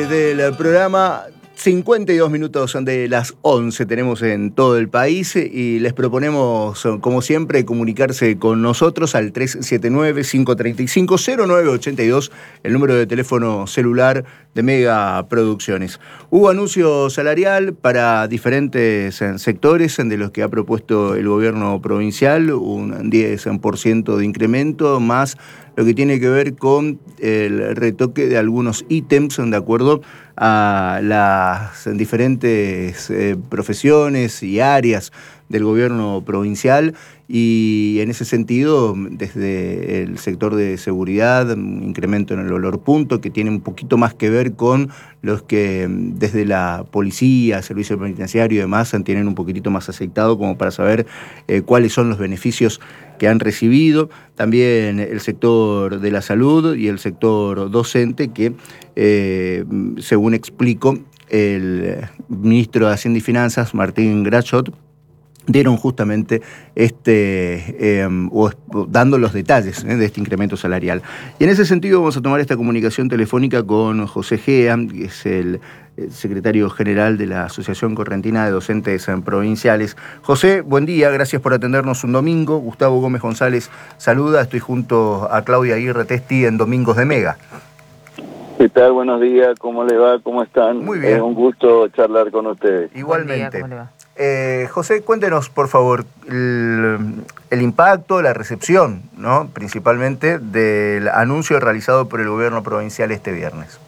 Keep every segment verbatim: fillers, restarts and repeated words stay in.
del programa. cincuenta y dos minutos de las once tenemos en todo el país y les proponemos, como siempre, comunicarse con nosotros al tres siete nueve, cinco tres cinco, cero nueve ocho dos, el número de teléfono celular de Mega Producciones. Hubo anuncio salarial para diferentes sectores de los que ha propuesto el gobierno provincial, un diez por ciento de incremento, más lo que tiene que ver con el retoque de algunos ítems de acuerdo a las diferentes eh, profesiones y áreas del gobierno provincial, y en ese sentido, desde el sector de seguridad, un incremento en el valor punto que tiene un poquito más que ver con los que desde la policía, servicio penitenciario y demás tienen un poquitito más aceitado como para saber eh, cuáles son los beneficios que han recibido. También el sector de la salud y el sector docente que, eh, según explicó el ministro de Hacienda y Finanzas, Martín Grachot, dieron justamente este, eh, o, dando los detalles eh, de este incremento salarial. Y en ese sentido vamos a tomar esta comunicación telefónica con José Gea, que es el, el secretario general de la Asociación Correntina de Docentes Provinciales. José, buen día, gracias por atendernos un domingo. Gustavo Gómez González saluda, estoy junto a Claudia Aguirre Testi en Domingos de Mega. ¿Qué tal? Buenos días, ¿cómo le va? ¿Cómo están? Muy bien. Es un gusto charlar con ustedes. Igualmente. Buen día, ¿cómo le va? Eh, José, cuéntenos, por favor, el, el impacto, la recepción, ¿no?, principalmente del anuncio realizado por el gobierno provincial este viernes.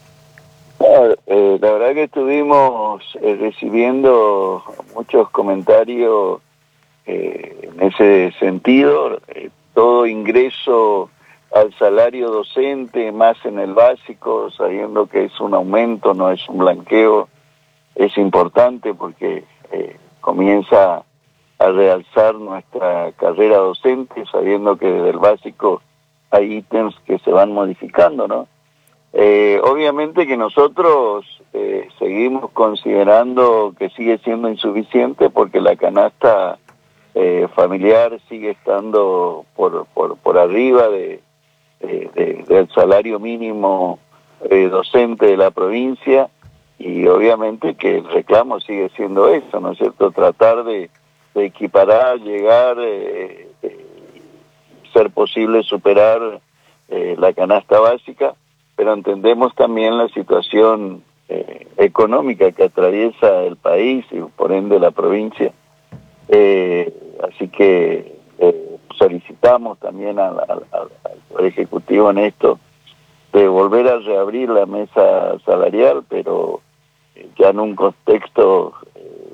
Ah, eh, la verdad que estuvimos eh, recibiendo muchos comentarios eh, en ese sentido. Eh, todo ingreso al salario docente, más en el básico, sabiendo que es un aumento, no es un blanqueo, es importante porque eh, comienza a realzar nuestra carrera docente, sabiendo que desde el básico hay ítems que se van modificando, ¿no? Eh, obviamente que nosotros eh, seguimos considerando que sigue siendo insuficiente porque la canasta eh, familiar sigue estando por, por, por arriba de, de, de, del salario mínimo eh, docente de la provincia. Y obviamente que el reclamo sigue siendo eso, ¿no es cierto? Tratar de, de equiparar, llegar, eh, eh, ser posible superar eh, la canasta básica, pero entendemos también la situación eh, económica que atraviesa el país y por ende la provincia. Eh, así que eh, solicitamos también al, al, al Poder Ejecutivo en esto de volver a reabrir la mesa salarial, pero ya en un contexto eh,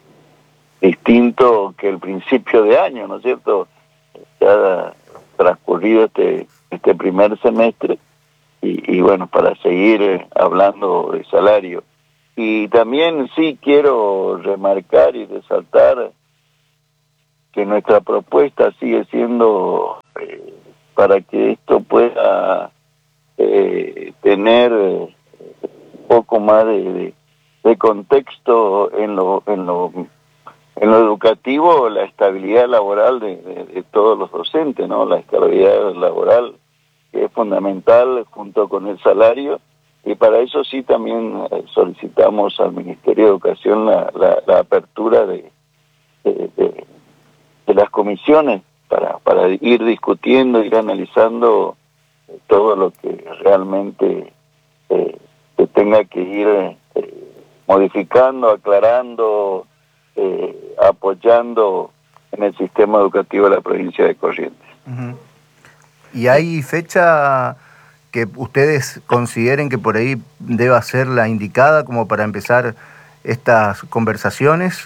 distinto que el principio de año, ¿no es cierto? Ya ha transcurrido este, este primer semestre y, y bueno, para seguir eh, hablando de salario. Y también sí quiero remarcar y resaltar que nuestra propuesta sigue siendo eh, para que esto pueda eh, tener eh, un poco más de, de de contexto en lo en lo en lo educativo, la estabilidad laboral de, de, de todos los docentes, ¿no? La estabilidad laboral que es fundamental junto con el salario, y para eso sí también solicitamos al Ministerio de Educación la, la, la apertura de, de, de, de las comisiones para, para ir discutiendo, ir analizando todo lo que realmente eh, se tenga que ir eh, modificando, aclarando, eh, apoyando en el sistema educativo de la provincia de Corrientes. Uh-huh. ¿Y hay fecha que ustedes consideren que por ahí deba ser la indicada como para empezar estas conversaciones?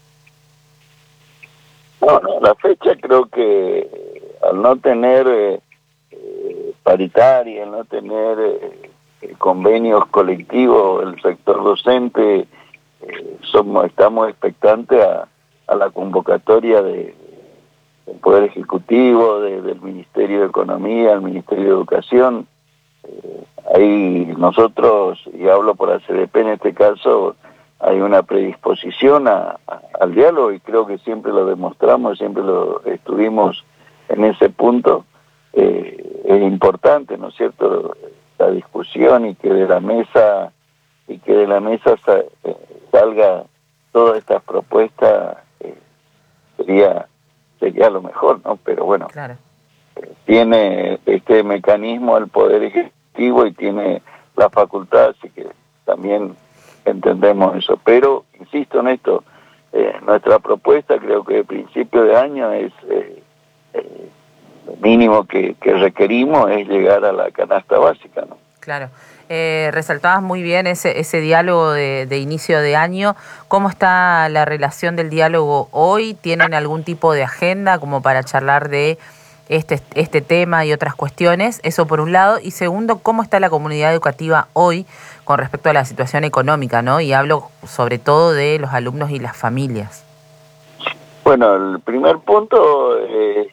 No, no, la fecha creo que al no tener eh, eh, paritaria, al no tener eh, convenios colectivos, el sector docente, eh, somos estamos expectantes a, a la convocatoria de, del Poder Ejecutivo, de, del Ministerio de Economía, el Ministerio de Educación. Eh, ahí nosotros, y hablo por A C D P en este caso, hay una predisposición a, a, al diálogo, y creo que siempre lo demostramos, siempre lo estuvimos en ese punto. Eh, es importante, ¿no es cierto?, la discusión, y que de la mesa y que de la mesa sa- eh, salga todas estas propuestas, eh, sería sería lo mejor, ¿no? Pero bueno, Claro. eh, tiene este mecanismo el Poder Ejecutivo y tiene la facultad, así que también entendemos eso. Pero, insisto en esto, eh, nuestra propuesta creo que de principio de año es, eh, eh, lo mínimo que, que requerimos es llegar a la canasta básica, ¿no? Claro. Eh, resaltabas muy bien ese, ese diálogo de, de inicio de año. ¿Cómo está la relación del diálogo hoy? ¿Tienen algún tipo de agenda como para charlar de este, este tema y otras cuestiones? Eso por un lado. Y segundo, ¿cómo está la comunidad educativa hoy con respecto a la situación económica, ¿no? Y hablo sobre todo de los alumnos y las familias. Bueno, el primer punto, eh,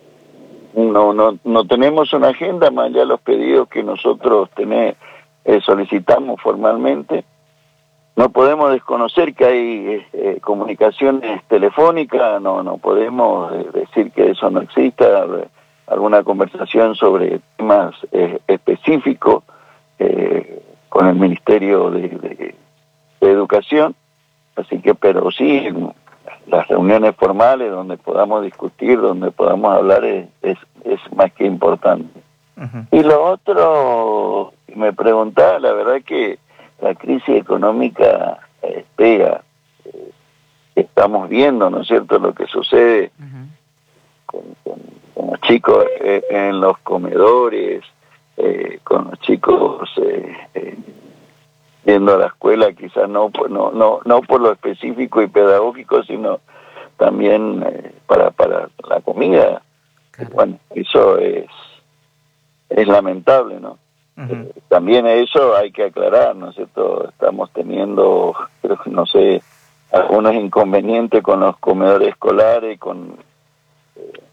no, no, no tenemos una agenda más allá de los pedidos que nosotros tenemos. Eh, solicitamos formalmente. No podemos desconocer que hay eh, comunicaciones telefónicas, no no podemos eh, decir que eso no exista, alguna conversación sobre temas eh, específicos eh, con el Ministerio de, de, de Educación, así que, pero sí, las reuniones formales donde podamos discutir, donde podamos hablar es, es, es más que importante. Uh-huh. Y lo otro, me preguntaba, la verdad que la crisis económica eh, pega, eh, estamos viendo, ¿no es cierto?, lo que sucede uh-huh. con, con, con los chicos eh, en los comedores, eh, con los chicos eh, eh, yendo a la escuela, quizás no, no, no, no por lo específico y pedagógico, sino también eh, para, para la comida. Claro. Bueno, eso es es lamentable, ¿no? Uh-huh. Eh, también eso hay que aclarar, ¿no es cierto? Estamos teniendo, no sé, algunos inconvenientes con los comedores escolares, con eh,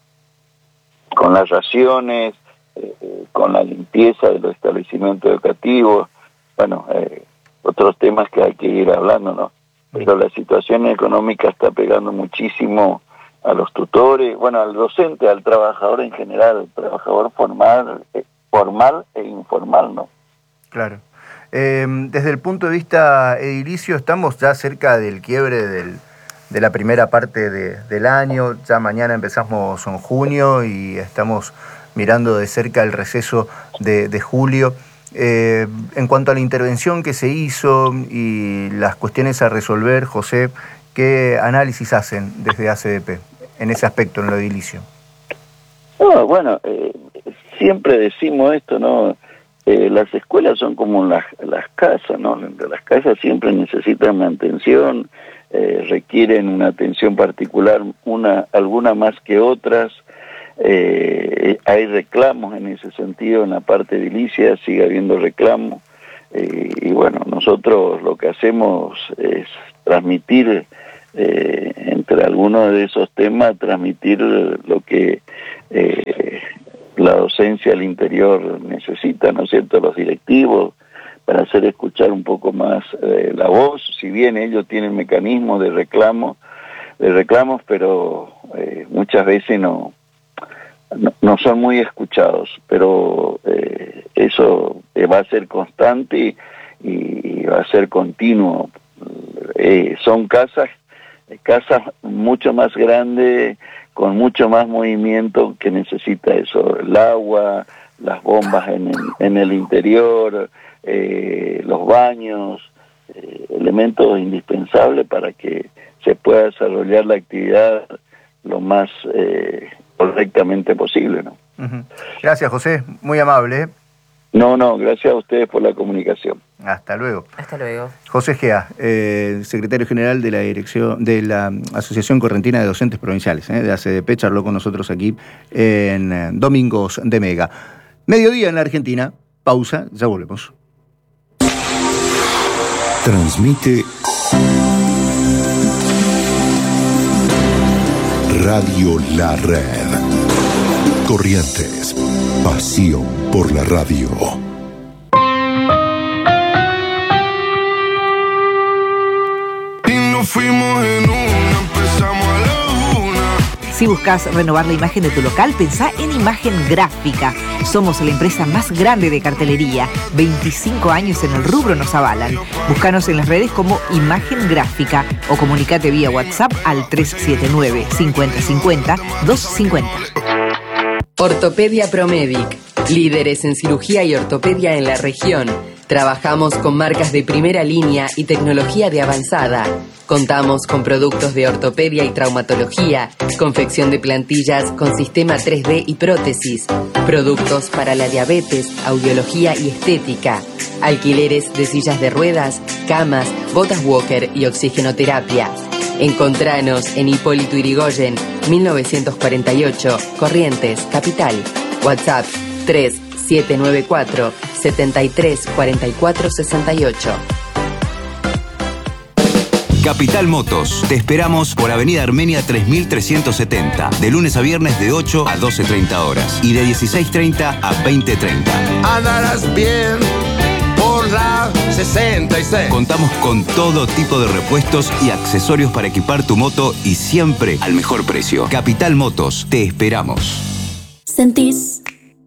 con las raciones, eh, con la limpieza de los establecimientos educativos, bueno, eh, otros temas que hay que ir hablando, ¿no? Pero la situación económica está pegando muchísimo a los tutores, bueno, al docente, al trabajador en general, al trabajador formal, eh, formal e informal, ¿no? Claro. Eh, desde el punto de vista edilicio, estamos ya cerca del quiebre del, de la primera parte de, del año, ya mañana empezamos en junio y estamos mirando de cerca el receso de, de julio. Eh, en cuanto a la intervención que se hizo y las cuestiones a resolver, José, ¿qué análisis hacen desde A C D P en ese aspecto, en lo edilicio? No, bueno, eh, siempre decimos esto, ¿no? Eh, las escuelas son como las, las casas, ¿no? Las casas siempre necesitan mantención, eh, requieren una atención particular, una alguna más que otras. Eh, hay reclamos en ese sentido, en la parte edilicia sigue habiendo reclamos. Eh, y bueno, nosotros lo que hacemos es transmitir, eh, entre algunos de esos temas, transmitir lo que eh, la docencia al interior necesita, ¿no es cierto?, los directivos, para hacer escuchar un poco más eh, la voz, si bien ellos tienen mecanismos de reclamo, de reclamos, pero eh, muchas veces no, no, no son muy escuchados, pero eh, eso eh, va a ser constante y, y va a ser continuo. Eh, son casas, casas mucho más grandes, con mucho más movimiento que necesita eso, el agua, las bombas en el, en el interior, eh, los baños, eh, elementos indispensables para que se pueda desarrollar la actividad lo más eh, correctamente posible, ¿no? Uh-huh. Gracias, José, muy amable. No, no, gracias a ustedes por la comunicación. Hasta luego. Hasta luego. José Gea, eh, secretario general de la dirección de la Asociación Correntina de Docentes Provinciales, eh, de A C D P, charló con nosotros aquí en eh, Domingos de Mega. Mediodía en la Argentina, pausa, ya volvemos. Transmite Radio La Red. Corrientes, pasión por la radio. Y nos fuimos en una, empezamos a la una. Si buscas renovar la imagen de tu local, pensá en Imagen Gráfica. Somos la empresa más grande de cartelería. veinticinco años en el rubro nos avalan. Búscanos en las redes como Imagen Gráfica o comunicate vía WhatsApp al tres siete nueve, cincuenta cincuenta, doscientos cincuenta. Ortopedia Promedic, líderes en cirugía y ortopedia en la región. Trabajamos con marcas de primera línea y tecnología de avanzada. Contamos con productos de ortopedia y traumatología, confección de plantillas con sistema tres D y prótesis, productos para la diabetes, audiología y estética, alquileres de sillas de ruedas, camas, botas walker y oxigenoterapia. Encontranos en Hipólito Yrigoyen, mil novecientos cuarenta y ocho, Corrientes, Capital. WhatsApp tres siete nueve cuatro, setenta y tres, cuarenta y cuatro, sesenta y ocho. Capital Motos. Te esperamos por Avenida Armenia tres mil trescientos setenta. De lunes a viernes de ocho a doce treinta horas. Y de dieciséis treinta a veinte treinta. Andarás bien por la sesenta y seis. Contamos con todo tipo de repuestos y accesorios para equipar tu moto y siempre al mejor precio. Capital Motos. Te esperamos. Sentís